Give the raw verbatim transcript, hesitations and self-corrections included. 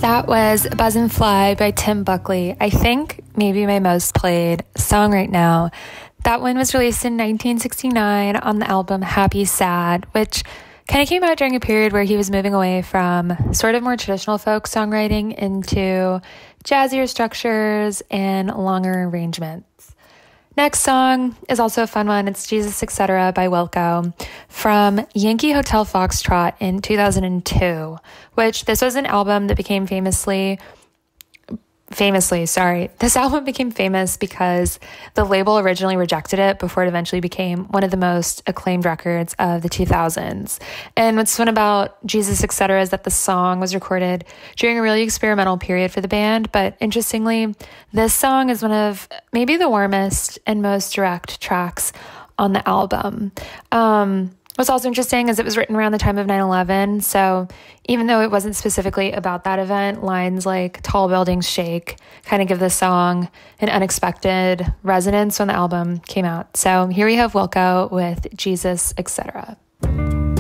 That was Buzz and Fly by Tim Buckley. I think maybe my most played song right now. That one was released in nineteen sixty-nine on the album Happy Sad, which kind of came out during a period where he was moving away from sort of more traditional folk songwriting into jazzier structures and longer arrangements. Next song is also a fun one. It's Jesus, et cetera by Wilco from Yankee Hotel Foxtrot in two thousand two, which this was an album that became famously, famously, sorry. This album became famous because the label originally rejected it before it eventually became one of the most acclaimed records of the two thousands. And what's fun about Jesus, et cetera is that the song was recorded during a really experimental period for the band. But interestingly, this song is one of maybe the warmest and most direct tracks on the album. Um, What's also interesting is it was written around the time of nine eleven, so even though it wasn't specifically about that event, lines like "Tall buildings shake" kind of give the song an unexpected resonance when the album came out. So here we have Wilco with Jesus, et cetera.